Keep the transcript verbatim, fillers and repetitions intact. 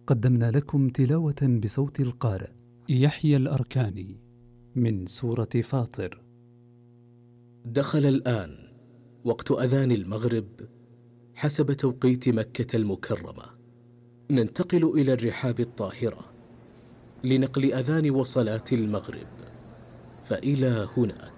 قدمنا لكم تلاوة بصوت القارئ يحيى الأركاني من سورة فاطر. دخل الآن وقت أذان المغرب حسب توقيت مكة المكرمة. ننتقل إلى الرحاب الطاهرة لنقل أذان وصلاة المغرب، فإلى هناك.